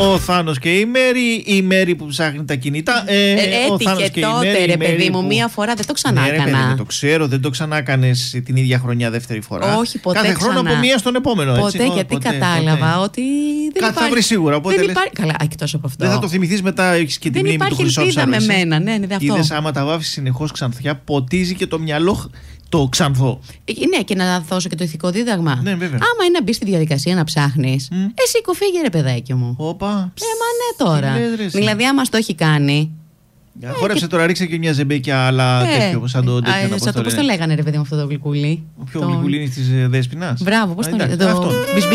Ο Θάνος και η Μέρη, η Μέρη που ψάχνει τα κινητά. Ο Θάνος και τότε, η Μέρη, ρε παιδί που... μου, μία φορά δεν το ξανά Ναι, ρε, έκανα. παιδί, το ξέρω, δεν το ξανά έκανες την ίδια χρονιά δεύτερη φορά. Όχι, ποτέ. Κάθε χρόνο ξανά. από μία στον επόμενο. Ποτέ, έτσι, γιατί ποτέ, κατάλαβα ότι. Δεν κάτι θα βρει σίγουρα. Οπότε δεν λες, υπάρχει. Καλά, εκτός από αυτό. δεν θα το θυμηθείς μετά, έχεις και τη Δεν μνήμη του υπάρχει Χρυσόψαρου. ελπίδα με μένα, ναι, είναι αυτό. Είδες, άμα τα βάφεις συνεχώς ξανθιά, ποτίζει και το μυαλό το ξανθό. Ναι, και να δώσω και το ηθικό δίδαγμα. Ναι, βέβαια. Άμα είναι να μπει στη διαδικασία να ψάχνεις, εσύ κοφίγε ρε παιδάκι μου. Όπα. Μα ναι τώρα. τι λες, ρε, εσύ. Δηλαδή, άμα το έχει κάνει. Χόρεψε τώρα, ρίξε και μια ζεμπέκια, αλλά τέτοιο, σαν το τέτοιο. Πώς το λέγανε ρε παιδί μου αυτό το γλυκούλι. Ποιο γλυκούλι είναι της Δέσποινας. Μπράβο, πώς το Εντάξει, λέγανε. αυτό.